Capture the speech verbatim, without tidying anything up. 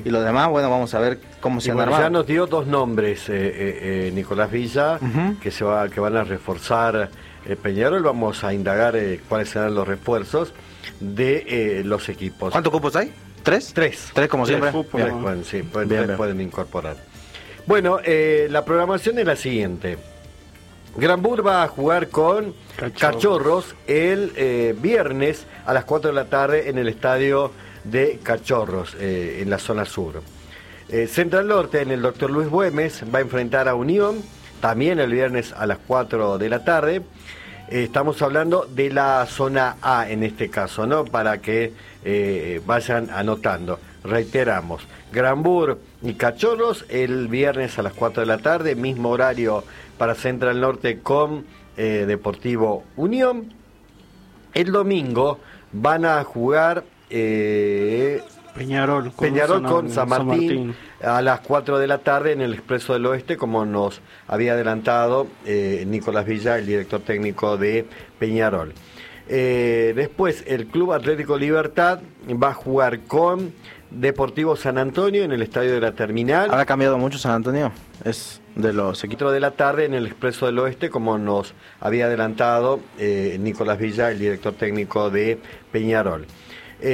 y los demás, bueno, vamos a ver cómo se Y han bueno, armado. ya nos dio dos nombres, eh, eh, eh, Nicolás Villa, Ujú. que se va, que van a reforzar eh, Peñarol. Vamos a indagar eh, cuáles serán los refuerzos de eh, los equipos. ¿Cuántos cupos hay? ¿Tres? Tres. Tres como Tres siempre. cupos, Bien. pueden, sí, pueden, Bien, tres bien. pueden incorporar. Bueno, eh, la programación es la siguiente. Granbur va a jugar con Cachorros. Cachorros el eh, viernes a las cuatro de la tarde en el estadio de Cachorros, eh, en la zona sur. Eh, Central Norte, en el doctor Luis Güemes, va a enfrentar a Unión, también el viernes a las cuatro de la tarde. Eh, estamos hablando de la zona A en este caso, ¿no? Para que eh, vayan anotando. Reiteramos, Granbur y Cachorros el viernes a las cuatro de la tarde, mismo horario para Central Norte con eh, Deportivo Unión. El domingo van a jugar eh, Peñarol con, Peñarol San- con San Martín, Martín. a las cuatro de la tarde en el Expreso del Oeste, como nos había adelantado eh, Nicolás Villa, el director técnico de Peñarol. Eh, después el Club Atlético Libertad va a jugar con Deportivo San Antonio en el Estadio de la Terminal. ¿Habrá cambiado mucho San Antonio? Es de los equipos. cuatro de la tarde en el Expreso del Oeste, como nos había adelantado eh, Nicolás Villa, el director técnico de Peñarol.